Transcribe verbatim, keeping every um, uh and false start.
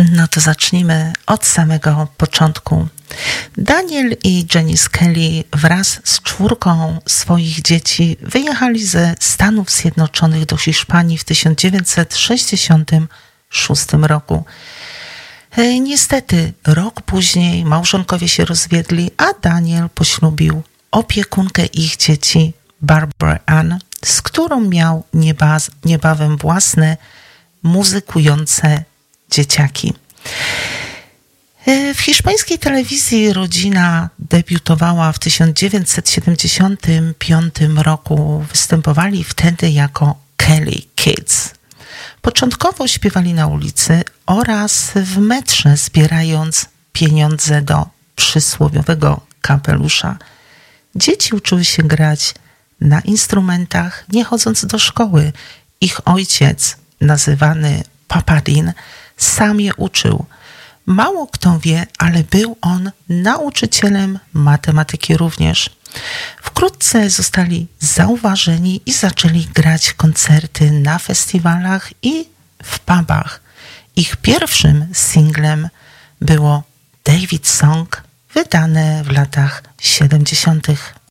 No to zacznijmy od samego początku. Daniel i Janice Kelly wraz z czwórką swoich dzieci wyjechali ze Stanów Zjednoczonych do Hiszpanii w tysiąc dziewięćset sześćdziesiątym szóstym roku. Niestety rok później małżonkowie się rozwiedli, a Daniel poślubił opiekunkę ich dzieci, Barbara Ann, z którą miał niebaz, niebawem własne muzykujące dzieciaki. W hiszpańskiej telewizji rodzina debiutowała w tysiąc dziewięćset siedemdziesiątym piątym roku. Występowali wtedy jako Kelly Kids. Początkowo śpiewali na ulicy oraz w metrze, zbierając pieniądze do przysłowiowego kapelusza. Dzieci uczyły się grać na instrumentach, nie chodząc do szkoły. Ich ojciec, nazywany Papadin, sam je uczył. Mało kto wie, ale był on nauczycielem matematyki również. Wkrótce zostali zauważeni i zaczęli grać koncerty na festiwalach i w pubach. Ich pierwszym singlem było David Song, wydane w latach siedemdziesiątych.